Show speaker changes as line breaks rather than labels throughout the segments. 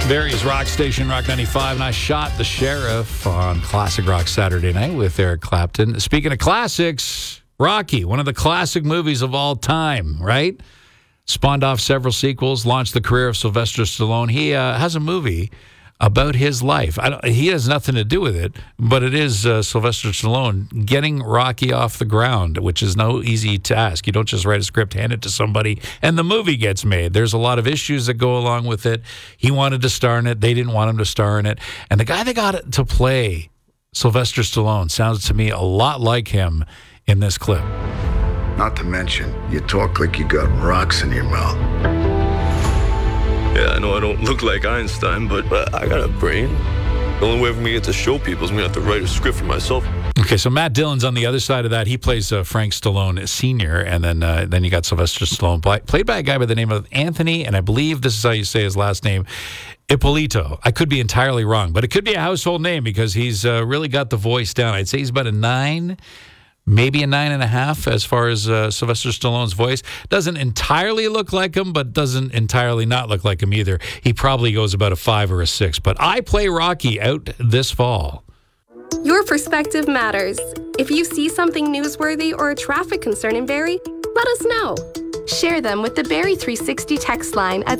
Barry's Rock Station, Rock 95, and I Shot the Sheriff on Classic Rock Saturday night with Eric Clapton. Speaking of classics, Rocky, one of the classic movies of all time, right? Spawned off several sequels, launched the career of Sylvester Stallone. He has a movie about his life. He has nothing to do with it, but it is Sylvester Stallone getting Rocky off the ground, which is no easy task. You don't just write a script, hand it to somebody, and the movie gets made. There's a lot of issues that go along with it. He wanted to star in it. They didn't want him to star in it. And the guy that got it to play Sylvester Stallone sounds to me a lot like him in this clip.
Not to mention, you talk like you got rocks in your mouth.
Yeah, I know I don't look like Einstein, but I got a brain. The only way for me to get to show people is I'm going to have to write a script for myself.
Okay, so Matt Dillon's on the other side of that. He plays Frank Stallone Sr., and then you got Sylvester Stallone, played by a guy by the name of Anthony, and I believe this is how you say his last name, Ippolito. I could be entirely wrong, but it could be a household name because he's really got the voice down. I'd say he's about a 9, maybe a 9.5 as far as Sylvester Stallone's voice. Doesn't entirely look like him, but doesn't entirely not look like him either. He probably goes about a 5 or a 6. But I Play Rocky out this fall.
Your perspective matters. If you see something newsworthy or a traffic concern in Barrie, let us know. Share them with the Barrie 360 text line at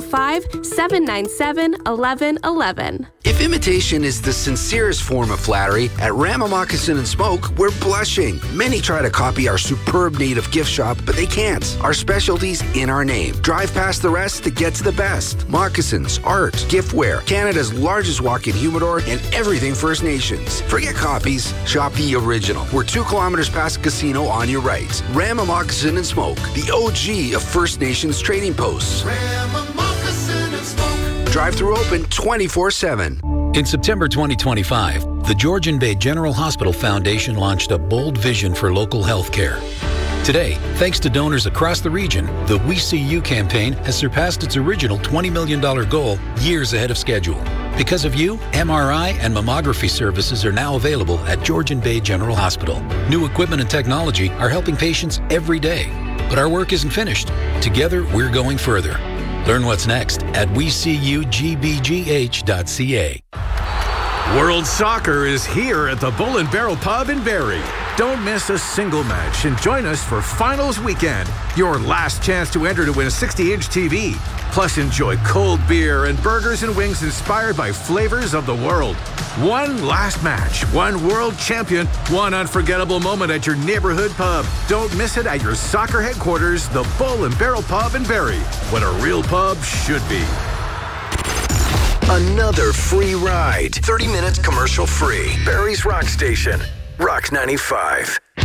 705-797-1111.
If imitation is the sincerest form of flattery, at Rama Moccasin and Smoke, we're blushing. Many try to copy our superb native gift shop, but they can't. Our specialty's in our name. Drive past the rest to get to the best. Moccasins, art, giftware, Canada's largest walk-in humidor, and everything First Nations. Forget copies, shop the original. We're 2 kilometers past the casino on your right. Rama Moccasin and Smoke, the OG of First Nations trading posts. Drive-through open 24/7.
In September 2025, the Georgian Bay General Hospital Foundation launched a bold vision for local health care. Today, thanks to donors across the region, the We See You campaign has surpassed its original $20 million goal years ahead of schedule. Because of you, MRI and mammography services are now available at Georgian Bay General Hospital. New equipment and technology are helping patients every day. But our work isn't finished. Together, we're going further. Learn what's next at WeSeeYouGBGH.ca.
World Soccer is here at the Bull and Barrel Pub in Barrie. Don't miss a single match and join us for Finals Weekend, your last chance to enter to win a 60-inch TV. Plus, enjoy cold beer and burgers and wings inspired by flavors of the world. One last match, one world champion, one unforgettable moment at your neighborhood pub. Don't miss it at your soccer headquarters, the Bull and Barrel Pub in Barrie, what a real pub should be.
Another free ride. 30 minutes commercial free. Barrie's Rock Station. Rock 95.